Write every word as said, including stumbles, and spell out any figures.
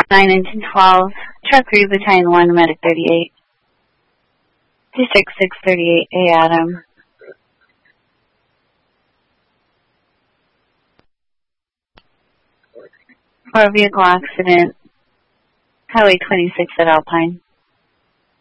nine nineteen twelve, Truck three, Battalion one, Medic thirty-eight. District six thirty-eight, A Adam. For a vehicle accident, Highway twenty-six at Alpine.